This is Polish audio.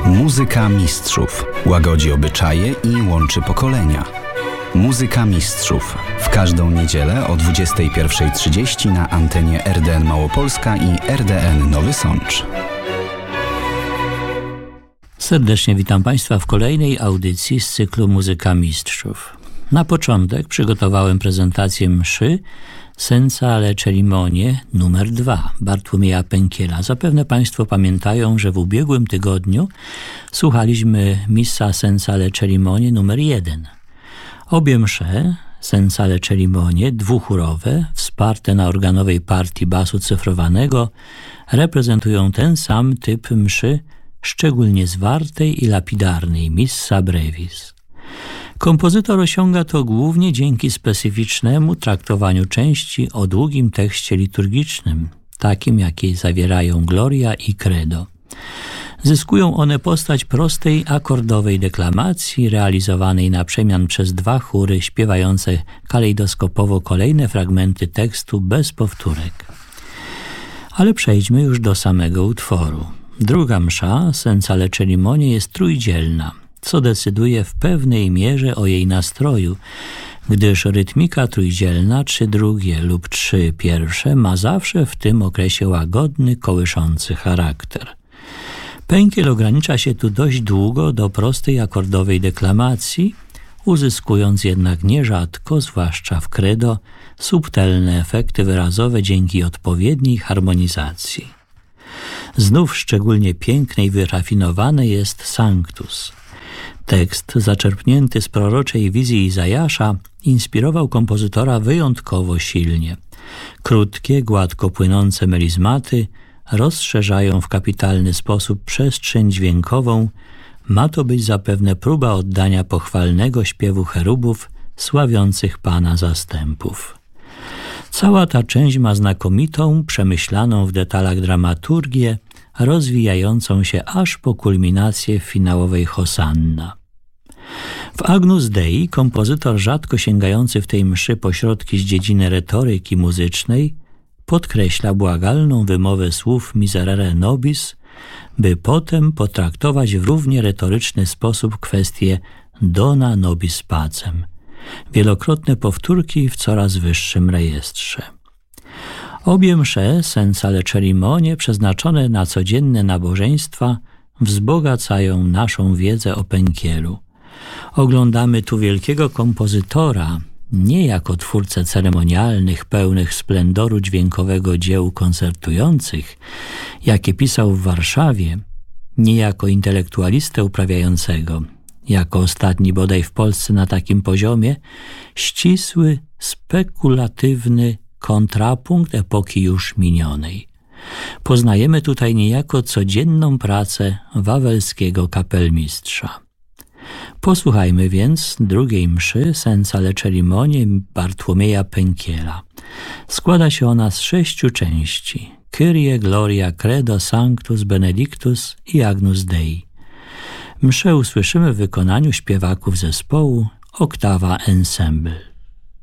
Muzyka mistrzów łagodzi obyczaje i łączy pokolenia. Muzyka mistrzów w każdą niedzielę o 21:30 na antenie RDN Małopolska i RDN Nowy Sącz. Serdecznie witam Państwa w kolejnej audycji z cyklu Muzyka mistrzów. Na początek przygotowałem prezentację mszy Senza alle cerimonie numer 2 Bartłomieja Penkiela. Zapewne Państwo pamiętają, że w ubiegłym tygodniu słuchaliśmy missa Senza alle cerimonie numer 1. Obie msze Senza alle cerimonie, dwuchórowe, wsparte na organowej partii basu cyfrowanego, reprezentują ten sam typ mszy, szczególnie zwartej i lapidarnej, missa brevis. Kompozytor osiąga to głównie dzięki specyficznemu traktowaniu części o długim tekście liturgicznym, takim jakie zawierają Gloria i Credo. Zyskują one postać prostej akordowej deklamacji, realizowanej na przemian przez dwa chóry śpiewające kalejdoskopowo kolejne fragmenty tekstu bez powtórek. Ale przejdźmy już do samego utworu. Druga msza, Senza alle cerimonie, jest trójdzielna, co decyduje w pewnej mierze o jej nastroju, gdyż rytmika trójdzielna, 3 drugie lub 3 pierwsze, ma zawsze w tym okresie łagodny, kołyszący charakter. Penkiel ogranicza się tu dość długo do prostej akordowej deklamacji, uzyskując jednak nierzadko, zwłaszcza w credo, subtelne efekty wyrazowe dzięki odpowiedniej harmonizacji. Znów szczególnie piękne i wyrafinowane jest Sanctus. Tekst zaczerpnięty z proroczej wizji Izajasza inspirował kompozytora wyjątkowo silnie. Krótkie, gładko płynące melizmaty rozszerzają w kapitalny sposób przestrzeń dźwiękową. Ma to być zapewne próba oddania pochwalnego śpiewu cherubów sławiących Pana zastępów. Cała ta część ma znakomitą, przemyślaną w detalach dramaturgię, rozwijającą się aż po kulminację finałowej Hosanna. W Agnus Dei kompozytor, rzadko sięgający w tej mszy po środki z dziedziny retoryki muzycznej, podkreśla błagalną wymowę słów Miserere nobis, by potem potraktować w równie retoryczny sposób kwestię dona nobis pacem. Wielokrotne powtórki w coraz wyższym rejestrze. Obie msze Senza alle cerimonie, przeznaczone na codzienne nabożeństwa, wzbogacają naszą wiedzę o Penkielu. Oglądamy tu wielkiego kompozytora, nie jako twórcę ceremonialnych, pełnych splendoru dźwiękowego dzieł koncertujących, jakie pisał w Warszawie, nie jako intelektualistę uprawiającego, jako ostatni bodaj w Polsce na takim poziomie, ścisły, spekulatywny kontrapunkt epoki już minionej. Poznajemy tutaj niejako codzienną pracę wawelskiego kapelmistrza. Posłuchajmy więc drugiej mszy Senza alle cerimonie Bartłomieja Penkiela. Składa się ona z 6 części: Kyrie, Gloria, Credo, Sanctus, Benedictus i Agnus Dei. Mszę usłyszymy w wykonaniu śpiewaków zespołu Oktawa Ensemble.